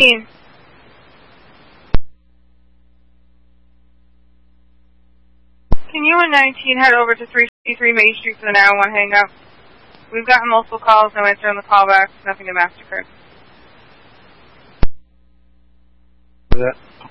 119. Can you and 19 head over to 353 Main Street for the 911 hang-up? We've gotten multiple calls, no answer on the callbacks, nothing to MasterCard. Where's that?